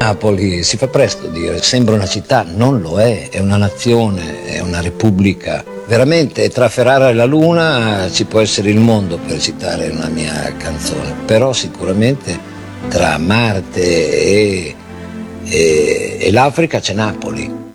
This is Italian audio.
Napoli si fa presto a dire, sembra una città, non lo è una nazione, è una repubblica. Veramente tra Ferrara e la Luna ci può essere il mondo, per citare una mia canzone, però sicuramente tra Marte e l'Africa c'è Napoli.